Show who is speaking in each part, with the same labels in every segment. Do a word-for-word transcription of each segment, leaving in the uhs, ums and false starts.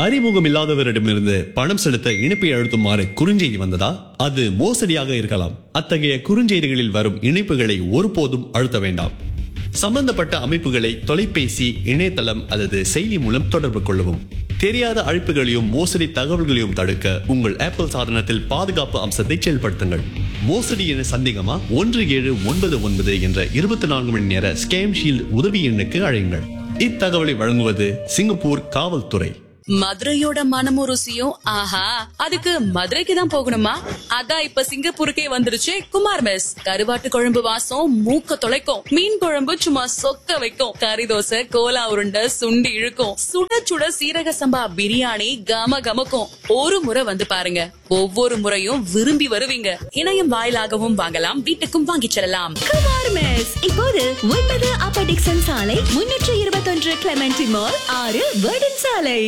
Speaker 1: அறிமுகம் இல்லாதவரிடமிருந்து பணம் செலுத்த இணைப்பை அழுத்துமாறு குறுஞ்செய்தி வந்ததா? அது மோசடியாக இருக்கலாம். அத்தகைய குறுஞ்செய்திகளில் வரும் இணைப்புகளை ஒருபோதும் அழுத்த வேண்டாம். சம்பந்தப்பட்ட அமைப்புகளை தொலைபேசி, இணையதளம் அல்லது செயலி மூலம் தொடர்பு கொள்ளவும். தெரியாத அழைப்புகளையும் மோசடி தகவல்களையும் தடுக்க உங்கள் ஆப்பிள் சாதனத்தில் பாதுகாப்பு அம்சத்தை செயல்படுத்துங்கள். மோசடி என சந்தேகமா? ஒன்று ஏழு ஒன்பது ஒன்பது என்ற இருபத்தி நான்கு மணி நேர ஸ்கேம் ஷீல்ட் உதவி எண்ணுக்கு அழையுங்கள். இத்தகவலை வழங்குவது சிங்கப்பூர் காவல்துறை.
Speaker 2: மதுரையோட மனமும் ருசியும் ஆஹா, அதுக்கு மதுரைக்கு தான் போகணுமா? அதான் இப்ப சிங்கப்பூருக்கே வந்துருச்சு குமார் மெஸ். கருவாட்டு குழம்பு வாசம் மூக்க தொலைக்கும், மீன் குழம்பு சும்மா சொக்க வைக்கும், கறி தோசை, கோலா உருண்டை, சுண்டி இழுக்கும், சுட சுட சீரக சம்பா பிரியாணி கம கமக்கும். ஒரு முறை வந்து பாருங்க, ஒவ்வொரு முறையும் விரும்பி வருவீங்க. இணையம் வாயிலாகவும் வாங்கலாம், வீட்டுக்கும் வாங்கிச் செல்லலாம்.
Speaker 3: குமார் மெஸ் இப்போது ஒன்பது அப்பர் டிக்சன் சாலை, முன்னூற்று இருபத்தி ஒன்று கிளமெண்டி மால், ஆறு வேர்டன் சாலை.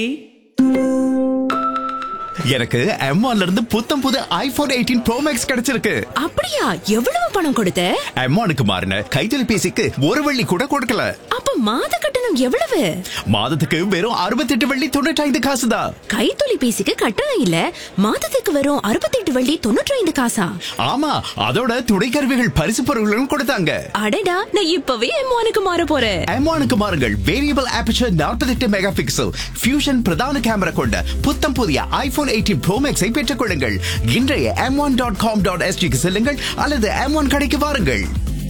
Speaker 4: எனக்கு எம் ஒன்ல இருந்து புத்தம் புது ஐபோன் எயிட்டீன் ப்ரோ மேக்ஸ் கிடைச்சிருக்கு.
Speaker 3: அப்படியா? எவ்வளவு பணம் கொடுத்த?
Speaker 4: எம் ஒன்னுக்கு மாறின கைத்தொலைபேசிக்கு ஒரு வெள்ளி கூட கொடுக்கல.
Speaker 3: அப்ப மாத கட்டணம் எவ்வளவு?
Speaker 4: மாதத்துக்கு வெறும் அறுபத்தி எட்டு வெள்ளி தொண்ணூற்றி ஐந்து காசு தான்.
Speaker 3: கைத்தொலைபேசிக்கு கட்டணம் இல்ல, மாதத்துக்கு வெறும் அறுபத்தி எட்டு வெள்ளி தொண்ணூற்றி ஐந்து காசா?
Speaker 4: ஆமா, அதோட துணைக்கருவிகள் பரிசு பொருட்களும் கொடுத்தாங்க.
Speaker 3: அடடா, நான் இப்பவே எம் ஒன்னுக்கு மாற போறேன்.
Speaker 4: எம் ஒன்னுக்கு மாறுங்கள். வேரியபிள் ஆபர்ச்சர் நாற்பத்தி எட்டு மெகா பிக்சல் ஃபியூஷன் பிரதான கேமரா கொண்ட புத்தம் புதிய ஐபோன் எயிட்டீன் ப்ரோ மேக்ஸை பெற்றுக் கொள்ளுங்கள். இன்றைய M one dot com dot எஸ்டிக்கு செல்லுங்கள் அல்லது எம் ஒன் கடைக்கு வாருங்கள்.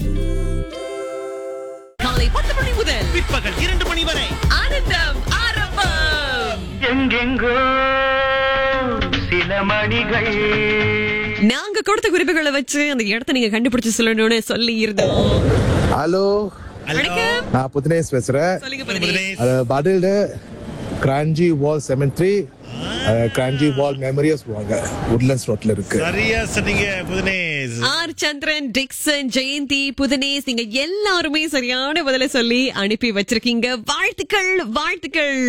Speaker 3: காலை பத்து மணி முதல்
Speaker 5: பிற்பகல் இரண்டு மணி வரை
Speaker 3: ஆனந்தம் ஆரம்பம்.
Speaker 5: எங்கெங்கோ சில மணிகள்.
Speaker 3: நாங்க கொடுத்த குறிப்புகளை வச்சு அந்த இடத்தை நீங்க கண்டுபிடிச்சு சொல்லணும்னு சொல்லி இருந்தோம்.
Speaker 6: ஹலோ,
Speaker 3: வணக்கம்.
Speaker 6: நான் புதினேஷ் பேசுறேன்.
Speaker 3: சொல்லுங்க புதினேஷ்.
Speaker 6: அது பதில் கிராஞ்சி வால் செமெண்ட்ரி, கிராஞ்சி வால் மெமோரியஸ் வாங்க உட்லண்ட்ஸ் ரோட்ல இருக்கு.
Speaker 5: சரியா சொன்னீங்க புதினேஷ்.
Speaker 3: ஆர் சந்திரன், டிக்சன், ஜெயந்தி, புதினேஷ், நீங்க எல்லாருமே சரியான பதில சொல்லி அனுப்பி வச்சிருக்கீங்க. வாழ்த்துக்கள், வாழ்த்துக்கள்.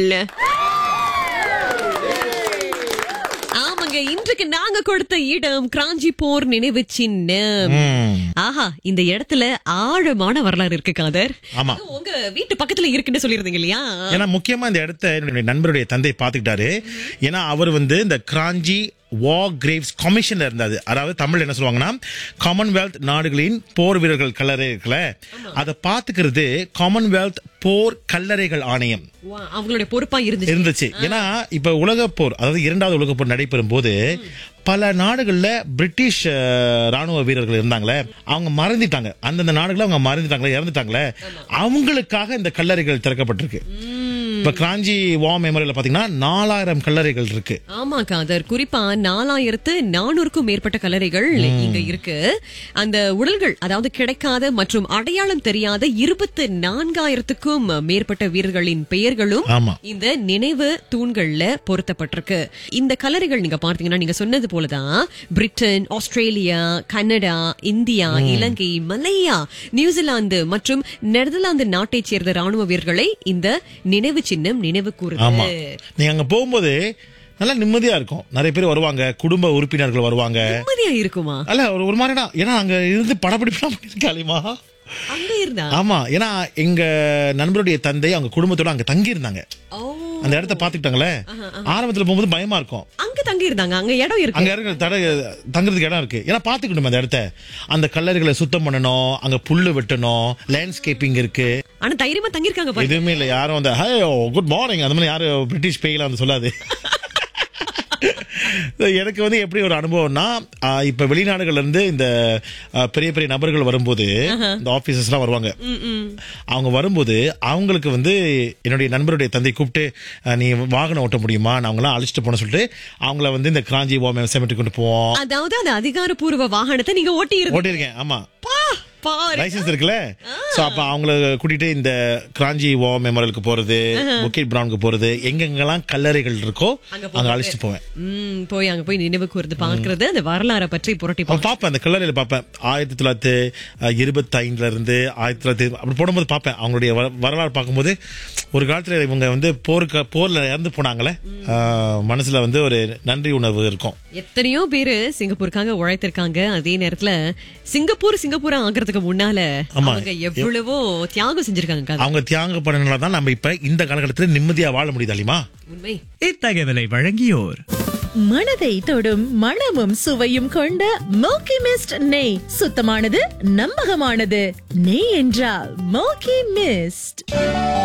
Speaker 3: ஆமாங்க, இன்றைக்கு நாங்க கொடுத்த இடம் கிராஞ்சி போர் நினைவு சின்னம். ஆஹா, இந்த இடத்துல ஆழமான வரலாறு இருக்கு காதர்.
Speaker 5: ஆமா,
Speaker 3: உங்க வீட்டு பக்கத்துல இருக்குன்னு சொல்லிருந்தீங்க இல்லையா?
Speaker 5: ஏன்னா முக்கியமா இந்த இடத்தை என்னுடைய நண்பருடைய தந்தை பாத்துக்கிட்டாரு. ஏன்னா அவர் வந்து இந்த கிராஞ்சி வார் கிரேவ்ஸ் கமிஷன்ல இருந்தாரு. அதாவது தமிழ் என்ன சொல்லுவாங்கன்னா, காமன்வெல்த் நாடுகளின் போர் வீரர்கள் கல்லறை இருக்குல்ல, அதை பாத்துக்கிறது காமன்வெல்த் போர் கல்லறைகள் ஆணையம்
Speaker 3: அவங்களுடைய பொறுப்பா இருந்துச்சு
Speaker 5: இருந்துச்சு ஏன்னா இப்ப உலக போர், அதாவது இரண்டாவது உலக போர் நடைபெறும் போது பல நாடுகள்ல பிரிட்டிஷ் ராணுவ வீரர்கள் இருந்தாங்களே, அவங்க மறந்துட்டாங்க. அந்தந்த நாடுகளை அவங்க மறந்துட்டாங்களே, இறந்துட்டாங்களே, அவங்களுக்காக இந்த கல்லறைகள் திறக்கப்பட்டிருக்கு. இப்ப கிராஞ்சி வார் மெமோரியல் பாத்தீங்கன்னா நாலாயிரம் கல்லறைகள் இருக்கு.
Speaker 3: ஆமா காதர், குறிப்பா நாலாயிரத்து நானூறுக்கும் மேற்பட்ட கல்லறைகள் இங்க இருக்கு. அந்த உடல்கள், அதாவது கிடைக்காத மற்றும் அடையாளம் தெரியாத இருபத்தி நான்காயிரத்துக்கும் மேற்பட்ட வீரர்களின் பெயர்களும் இந்த நினைவு தூண்கள்ல பொருத்தப்பட்டிருக்கு. இந்த கல்லறைகள் நீங்க பார்த்தீங்கன்னா, நீங்க சொன்னது போலதான் பிரிட்டன், ஆஸ்திரேலியா, கனடா, இந்தியா, இலங்கை, மலேயா, நியூசிலாந்து மற்றும் நெதர்லாந்து நாட்டை சேர்ந்த ராணுவ வீரர்களை இந்த நினைவு சின்னம் நினைவு கூறுது.
Speaker 5: நீங்க அங்க போகும்போது நல்லா நிம்மதியா இருக்கும். நிறைய பேர் வருவாங்க, குடும்ப உறுப்பினர்கள் வருவாங்க.
Speaker 3: நிம்மதியா இருக்குமா?
Speaker 5: அல்ல, ஒரு ஒரு மாதிரினா, ஏன்னா அங்க இருந்து படப்பிடிப்புலாம் பண்ணிருக்காளிமா.
Speaker 3: அங்க இருந்தா?
Speaker 5: ஆமா, ஏன்னா எங்க நண்பருடைய தந்தை அவங்க குடும்பத்தோட அங்க தங்கி இருந்தாங்க. அந்த இடத்த பாத்துக்கிட்டாங்களே, ஆரம்பத்துல போகும்போது பயமா இருக்கும்.
Speaker 3: அங்க தங்கி இருந்தாங்க, அங்க இடம் இருக்கு,
Speaker 5: அங்க இருக்க தட தங்குறதுக்கு இடம் இருக்கு. ஏன்னா பாத்துக்கணும் அந்த இடத்த, அந்த கல்லறைகளை சுத்தம் பண்ணணும், அங்க புல்லு வெட்டணும், லேண்ட்ஸ்கேப்பிங் இருக்கு.
Speaker 3: ஆனா தைரியமா தங்கி இருக்காங்க.
Speaker 5: எதுவுமே இல்ல, யாரும் அந்த ஹலோ குட் மார்னிங் அந்த மாதிரி யாரும் பிரிட்டிஷ் பேய்லாம் வந்து சொல்லாது. எனக்கு வந்து எப்படி ஒரு அனுபவம்னா, இப்ப வெளிநாடுகள்ல இருந்து இந்த பெரிய பெரிய நபர்கள் வரும்போது, இந்த ஆபீசர்ஸ் எல்லாம் வருவாங்க. அவங்க வரும்போது அவங்களுக்கு வந்து என்னுடைய நண்பருடைய தந்தை கூப்பிட்டு, நீ வாகனம் ஓட்ட முடியுமா, நான் அவங்க எல்லாம் அழைச்சிட்டு போன சொல்லிட்டு அவங்கள வந்து இந்த கிராஞ்சி வார் செமெண்ட்ரி கொண்டு போவோம்.
Speaker 3: அதாவது அந்த அதிகாரப்பூர்வ வாகனத்தை நீங்க ஓட்டி
Speaker 5: ஓட்டிருக்கேன். ஆமா, லைசன்ஸ் இருக்குல்ல. சோ அப்ப அவங்கள கூட்டிட்டு இந்த கிராஞ்சி வார் மெமோரியலுக்கு போறது, புக்கெட் பிரவுனுக்கு போறது, எங்கெங்கெல்லாம் கல்லறைகள் இருக்கோ அங்க அழைச்சிட்டு போவேன்.
Speaker 3: போய் அங்க போய் நினைவு கூர்ந்து பாக்குறது, அந்த வரலாறை பற்றி புரட்டி
Speaker 5: பாப்பேன். அந்த கல்லறையில பாப்பேன். ஆயிரத்தி தொள்ளாயிரத்தி இருபத்தி ஐந்துல இருந்து ஆயிரத்தி தொள்ளாயிரத்தி அப்படி போடும்போது பாப்பேன். அவங்களுடைய வரலாறு பார்க்கும்போது, ஒரு காலத்துல இவங்க வந்து போருக்கு போர்ல இறந்து போனாங்களே, மனசுல வந்து ஒரு நன்றி உணர்வு இருக்கும்.
Speaker 3: எத்தனையோ பேரு சிங்கப்பூருக்காக உழைத்திருக்காங்க. அதே நேரத்துல சிங்கப்பூர் சிங்கப்பூரா ஆகிறதுக்கு வருஷங்களுக்கு முன்னால
Speaker 5: ஆமா.
Speaker 3: அவங்க எவ்வளவோ தியாகம் செஞ்சிருக்காங்க காதர்.
Speaker 5: அவங்க தியாகம் பண்ணனால தான் நம்ம இப்ப இந்த காலகட்டத்துல நிம்மதியா வாழ முடியுது அலிமா.
Speaker 3: உண்மை.
Speaker 7: இத்தகவலை வழங்கியோர்
Speaker 8: மனதை தொடும் மணமும் சுவையும் கொண்ட மோக்கி மிஸ்ட் நெய். சுத்தமானது, நம்பகமானது. நெய் என்றால் மோக்கி மிஸ்ட்.